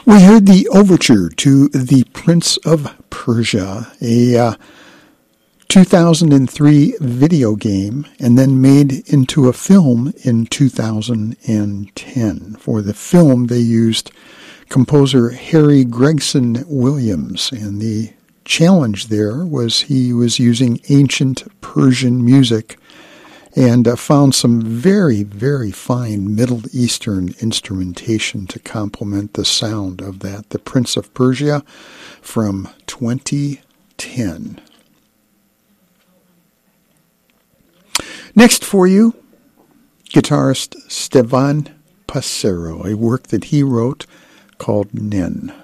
We heard the overture to The Prince of Persia, a 2003 video game, and then made into a film in 2010. For the film, they used composer Harry Gregson Williams, and the challenge there was he was using ancient Persian music and found some very, very fine Middle Eastern instrumentation to complement the sound of that. The Prince of Persia from 2010. Next for you, guitarist Stevan Passero, a work that he wrote called Nen.